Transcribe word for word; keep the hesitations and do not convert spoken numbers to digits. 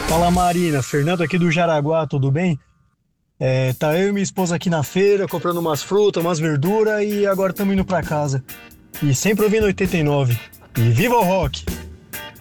Fala Marina, Fernando aqui do Jaraguá, tudo bem? É, tá eu e minha esposa aqui na feira, comprando umas frutas, umas verduras e agora estamos indo pra casa. E sempre ouvindo oitenta e nove. E viva o rock!